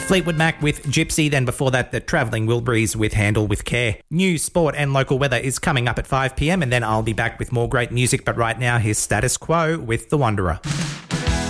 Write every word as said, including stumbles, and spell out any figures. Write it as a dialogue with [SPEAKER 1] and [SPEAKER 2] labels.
[SPEAKER 1] Fleetwood Mac with Gypsy, then before that the Travelling Wilburys with Handle with Care. News, sport and local weather is coming up at five p m and then I'll be back with more great music, but right now here's Status Quo with The Wanderer.